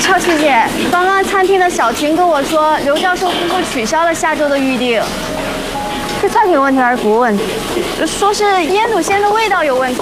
超琪姐，刚刚餐厅的小婷跟我说，刘教授夫妇取消了下周的预定。是菜品问题还是服务问题？说是腌笃鲜的味道有问题。